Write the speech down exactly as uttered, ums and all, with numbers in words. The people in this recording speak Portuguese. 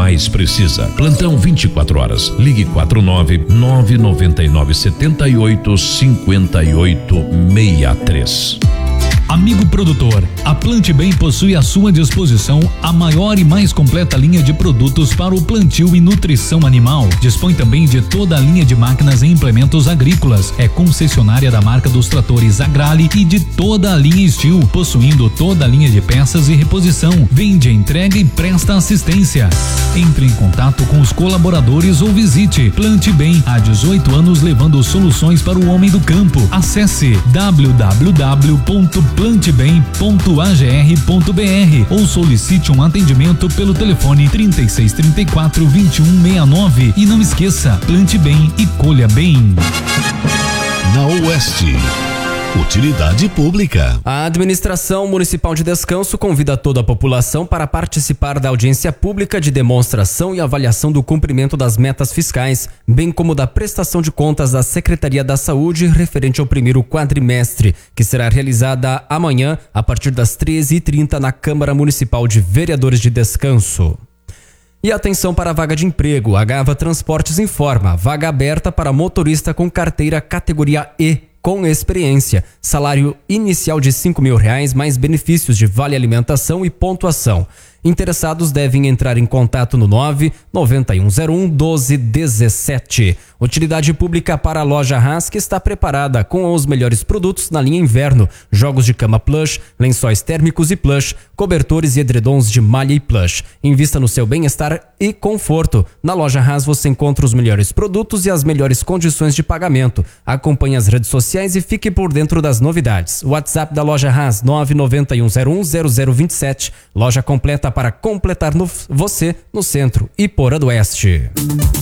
mais precisa. Plantão vinte e quatro horas. Ligue quatro nove nove nove nove sete oito cinco oito seis três. Amigo produtor, a Plante Bem possui à sua disposição a maior e mais completa linha de produtos para o plantio e nutrição animal. Dispõe também de toda a linha de máquinas e implementos agrícolas. É concessionária da marca dos tratores Agrale e de toda a linha Steel, possuindo toda a linha de peças e reposição. Vende, entrega e presta assistência. Entre em contato com os colaboradores ou visite Plante Bem, há dezoito anos levando soluções para o homem do campo. Acesse w w w ponto plante bem ponto a g r ponto b r ou solicite um atendimento pelo telefone trinta e seis, trinta e quatro, vinte e um, sessenta e nove. E não esqueça, plante bem e colha bem. Na Oeste, utilidade pública. A Administração Municipal de Descanso convida toda a população para participar da audiência pública de demonstração e avaliação do cumprimento das metas fiscais, bem como da prestação de contas da Secretaria da Saúde referente ao primeiro quadrimestre, que será realizada amanhã a partir das treze e trinta na Câmara Municipal de Vereadores de Descanso. E atenção para a vaga de emprego. A Gava Transportes informa, vaga aberta para motorista com carteira categoria E, com experiência, salário inicial de cinco mil reais, mais benefícios de vale alimentação e pontuação. Interessados devem entrar em contato no nove nove um zero um doze dezessete. Utilidade pública para a loja Haas, que está preparada com os melhores produtos na linha inverno, jogos de cama plush, lençóis térmicos e plush, cobertores e edredons de malha e plush. Invista no seu bem-estar e conforto. Na loja Haas você encontra os melhores produtos e as melhores condições de pagamento. Acompanhe as redes sociais e fique por dentro das novidades. WhatsApp da loja Haas nove nove um zero um zero zero dois sete. Loja completa para completar no, você no centro e Porã do Oeste.